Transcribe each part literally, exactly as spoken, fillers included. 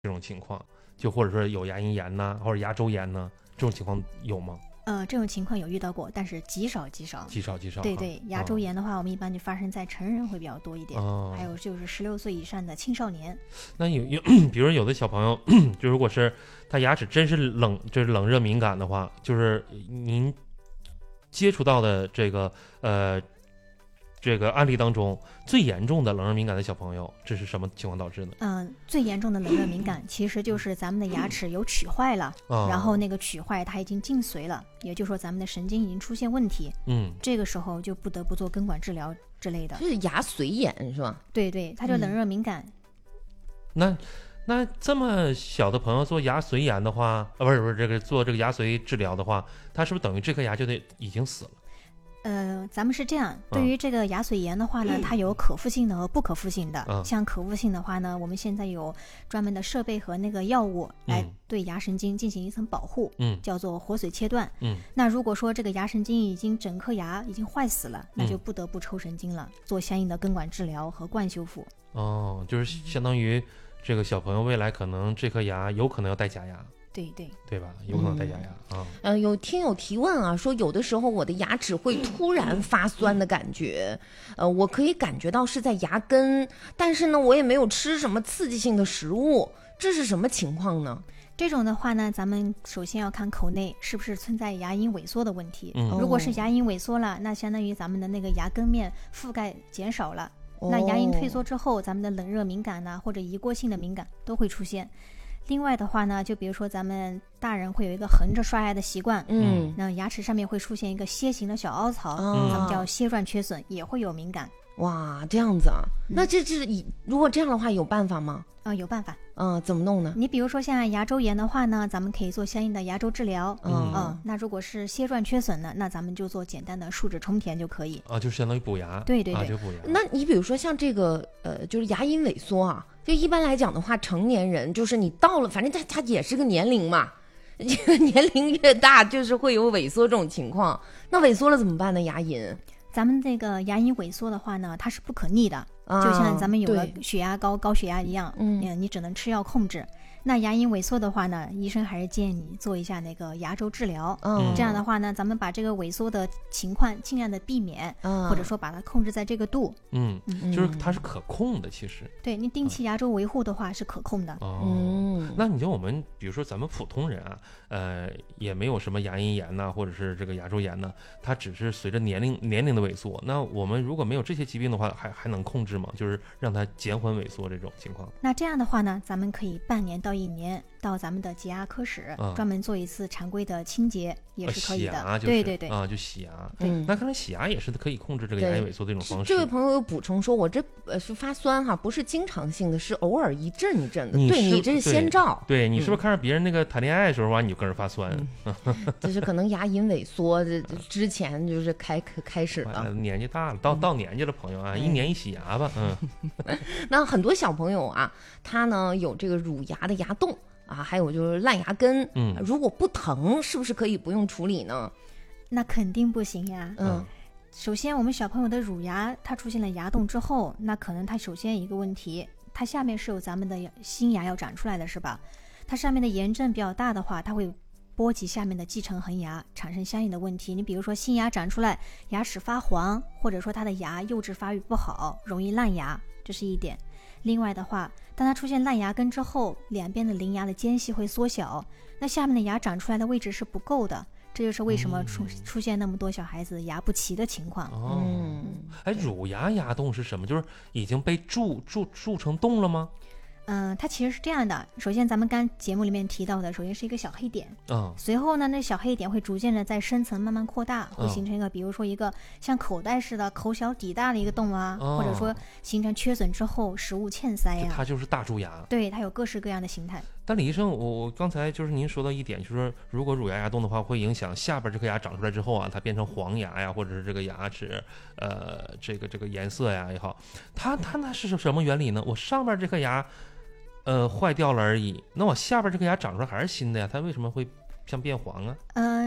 这种情况，就或者说有牙龈炎呐，或者牙周炎呐，这种情况有吗？ 呃，这种情况有遇到过，但是极少极少， 极少极少。 对对，牙周炎的话，哦、我们一般就发生在成人会比较多一点，哦、还有就是十六岁以上的青少年。 那有有，比如有的小朋友，就如果是他牙齿真是冷，就是冷热敏感的话，就是您接触到的这个呃。这个案例当中最严重的冷热敏感的小朋友，这是什么情况导致的？ 嗯，最严重的冷热敏感其实就是咱们的牙齿有龋坏了，嗯、然后那个龋坏它已经进髓了，也就是说咱们的神经已经出现问题，嗯，这个时候就不得不做根管治疗之类的。 这是牙髓炎是吧？ 对对，它就冷热敏感。 嗯、那那这么小的朋友做牙髓炎的话，啊，不是不是这个做这个牙髓治疗的话，他是不是等于这颗牙就得已经死了？ 呃，咱们是这样，对于这个牙髓炎的话呢，嗯、它有可复性的和不可复性的。嗯、像可复性的话呢，我们现在有专门的设备和那个药物来对牙神经进行一层保护，嗯，叫做活髓切断。嗯，那如果说这个牙神经已经整颗牙已经坏死了，那就不得不抽神经了，嗯、做相应的根管治疗和冠修复。 哦，就是相当于这个小朋友未来可能这颗牙有可能要戴假牙。 对对对吧？有可能戴假牙、嗯、啊。 呃，有听友提问啊，说有的时候我的牙齿会突然发酸的感觉，呃，我可以感觉到是在牙根，但是呢，我也没有吃什么刺激性的食物，这是什么情况呢？ 这种的话呢，咱们首先要看口内是不是存在牙龈萎缩的问题。嗯、如果是牙龈萎缩了，那相当于咱们的那个牙根面覆盖减少了。哦、那牙龈退缩之后，咱们的冷热敏感呐、啊，或者移过性的敏感都会出现。另外的话呢，就比如说咱们大人会有一个横着刷牙的习惯，嗯，那牙齿上面会出现一个楔形的小凹槽，嗯、咱们叫楔状缺损，也会有敏感。 哇，这样子啊？嗯、那这这如果这样的话，有办法吗？ 啊、呃，有办法。 嗯、呃，怎么弄呢？ 你比如说像牙周炎的话呢，咱们可以做相应的牙周治疗。嗯嗯，那如果是楔状缺损呢，那咱们就做简单的树脂充填就可以。 啊，就相当于补牙。 对对对， 啊、就补牙。 那你比如说像这个呃，就是牙龈萎缩啊，就一般来讲的话，成年人就是你到了，反正他他也是个年龄嘛，这个年龄越大，就是会有萎缩这种情况。那萎缩了怎么办呢？牙龈？ 咱们这个牙龈萎缩的话呢，它是不可逆的，啊、就像咱们有了血压高、高血压一样，嗯，你只能吃药控制。那牙龈萎缩的话呢，医生还是建议你做一下那个牙周治疗。嗯，这样的话呢，咱们把这个萎缩的情况尽量的避免，嗯、或者说把它控制在这个度。 嗯，嗯就是它是可控的，其实。 对，你定期牙周维护的话是可控的。 哦，嗯、那你像我们，比如说咱们普通人啊，呃，也没有什么牙龈炎呐、啊，或者是这个牙周炎呢、啊，它只是随着年龄年龄的萎缩。那我们如果没有这些疾病的话，还还能控制吗？就是让它减缓萎缩这种情况。 那这样的话呢，咱们可以半年到一年到咱们的洁牙科室、嗯、专门做一次常规的清洁也是可以的。 洗牙就是、 对对对啊，就洗牙。嗯，那看来洗牙也是可以控制这个牙龈萎缩的一种方式。 这位朋友有补充说，我这呃是发酸哈，不是经常性的，是偶尔一阵一阵的。 你对你这是先兆。 对, 对你是不是看着别人那个谈恋爱的时候啊，嗯、你就跟着发酸？ 嗯、就是可能牙龈萎缩这之前就是开开始了。 年纪大了，到到年纪的朋友啊，嗯、一年一洗牙吧。嗯。 那很多小朋友啊，他呢有这个乳牙的牙洞。啊，还有就是烂牙根，嗯，如果不疼，是不是可以不用处理呢？ 那肯定不行呀。嗯，首先我们小朋友的乳牙它出现了牙洞之后，那可能它首先一个问题，它下面是有咱们的新牙要长出来的是吧？它上面的炎症比较大的话，它会波及下面的继承恒牙，产生相应的问题。你比如说新牙长出来，牙齿发黄，或者说它的牙幼稚发育不好，容易烂牙，这是一点。另外的话，当它出现烂牙根之后，两边的邻牙的间隙会缩小，那下面的牙长出来的位置是不够的，这就是为什么出、嗯、出现那么多小孩子牙不齐的情况。 哦，哎，乳牙牙洞是什么？就是已经被蛀蛀蛀成洞了吗？ 嗯，它其实是这样的。首先咱们刚节目里面提到的，首先是一个小黑点，嗯，随后呢那小黑点会逐渐的在深层慢慢扩大，会形成一个、嗯、比如说一个像口袋似的口小底大的一个洞啊、哦、或者说形成缺损之后食物嵌塞呀、啊， 它就是大蛀牙。 对，它有各式各样的形态。 但李医生，我我刚才就是您说到一点，就是说如果乳牙牙洞的话，会影响下边这颗牙长出来之后啊，它变成黄牙呀，或者是这个牙齿呃这个这个颜色呀也好，它它那是什么原理呢？我上边这颗牙呃坏掉了而已，那我下边这颗牙长出来还是新的呀，它为什么会像变黄啊？ 呃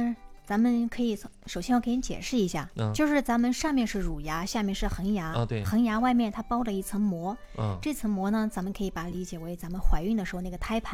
咱们可以首先我给你解释一下， 嗯、 就是咱们上面是乳牙，下面是恒牙， 啊、对， 恒牙外面它包了一层膜， 嗯， 这层膜呢，咱们可以把它理解为咱们怀孕的时候那个胎盘。